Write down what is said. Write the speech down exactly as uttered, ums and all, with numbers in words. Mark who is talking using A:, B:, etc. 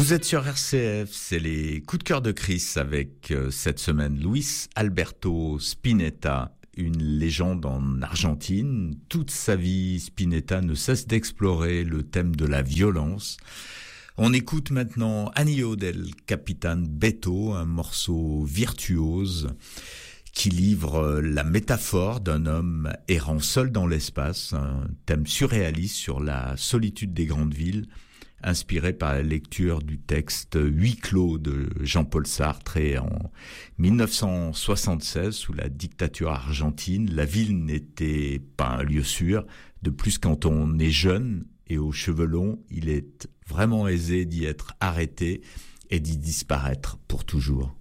A: Vous êtes sur R C F, c'est les coups de cœur de Chris avec euh, cette semaine Luis Alberto Spinetta, une légende en Argentine. Toute sa vie, Spinetta ne cesse d'explorer le thème de la violence. On écoute maintenant Anillo del Capitan Beto, un morceau virtuose qui livre la métaphore d'un homme errant seul dans l'espace, un thème surréaliste sur la solitude des grandes villes, inspiré par la lecture du texte Huis clos de Jean-Paul Sartre. Et en mille neuf cent soixante-seize, sous la dictature argentine, la ville n'était pas un lieu sûr. De plus, quand on est jeune et aux cheveux longs, il est vraiment aisé d'y être arrêté et d'y disparaître pour toujours.